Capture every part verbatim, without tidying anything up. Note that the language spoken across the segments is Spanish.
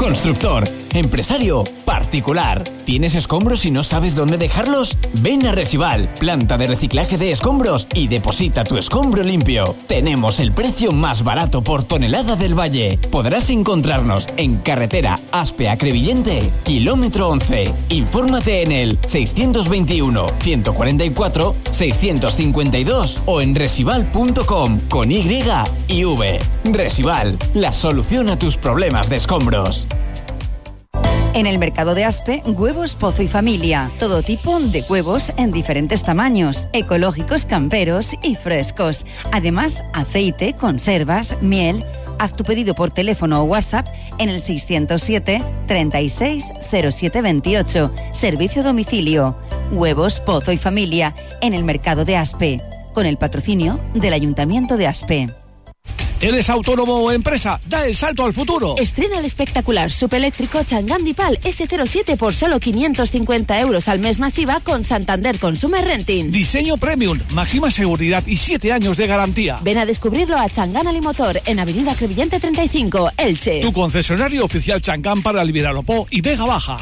constructor, empresario, particular. ¿Tienes escombros y no sabes dónde dejarlos? Ven a Resival, planta de reciclaje de escombros, y deposita tu escombro limpio. Tenemos el precio más barato por tonelada del Valle. Podrás encontrarnos en carretera Aspe a Crevillente, kilómetro once. Infórmate en el seiscientos veintiuno, ciento cuarenta y cuatro, seiscientos cincuenta y dos o en resival punto com con Y y V. Resival, la solución a tus problemas de escombros. En el mercado de Aspe, huevos Pozo y Familia. Todo tipo de huevos en diferentes tamaños, ecológicos, camperos y frescos. Además, aceite, conservas, miel. Haz tu pedido por teléfono o WhatsApp en el seiscientos siete, treinta y seis, cero siete veintiocho. Servicio a domicilio. Huevos Pozo y Familia en el mercado de Aspe. Con el patrocinio del Ayuntamiento de Aspe. ¿Eres autónomo o empresa? ¡Da el salto al futuro! Estrena el espectacular subeléctrico Chang'an Dipal ese cero siete por solo quinientos cincuenta euros al mes masiva con Santander Consumer Renting. Diseño premium, máxima seguridad y siete años de garantía. Ven a descubrirlo a Chang'an Alimotor en Avenida Crevillente treinta y cinco, Elche. Tu concesionario oficial Chang'an para el Viralopó y Vega Baja.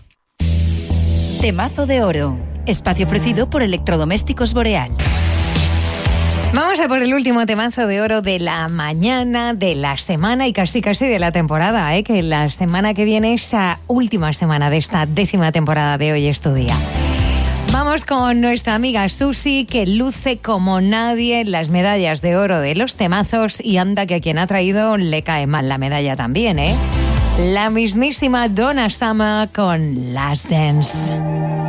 Temazo de oro. Espacio ofrecido por Electrodomésticos Boreal. Vamos a por el último temazo de oro de la mañana, de la semana y casi casi de la temporada, ¿eh? Que la semana que viene es la última semana de esta décima temporada de Hoy es tu Día. Vamos con nuestra amiga Susi, que luce como nadie las medallas de oro de los temazos, y anda que a quien ha traído le cae mal la medalla también, ¿eh? La mismísima Donna Summer con Last Dance.